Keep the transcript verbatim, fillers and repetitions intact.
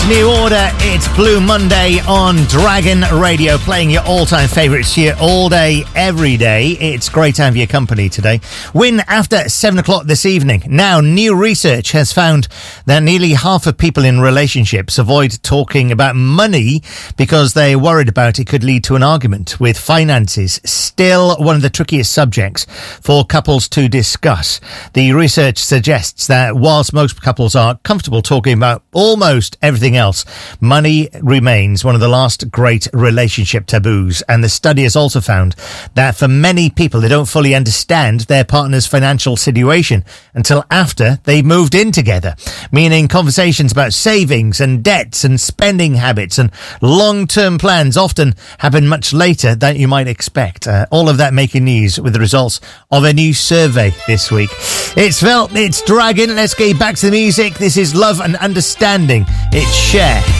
New Order. It's Blue Monday on Dragon Radio, playing your all-time favourites here all day, every day. It's great to have your company today. Win after seven o'clock this evening. Now, new research has found that nearly half of people in relationships avoid talking about money because they're worried about it could lead to an argument, with finances still one of the trickiest subjects for couples to discuss. The research suggests that whilst most couples are comfortable talking about almost everything else, money remains one of the last great relationship taboos. And the study has also found that for many people, they don't fully understand their partner's financial situation until after they've moved in together, meaning conversations about savings and debts and spending habits and long-term plans often happen much later than you might expect. Uh, all of that making news with the results of a new survey this week. It's Phil, it's Dragon. Let's get back to the music. This is Love and Understanding. It's Cher.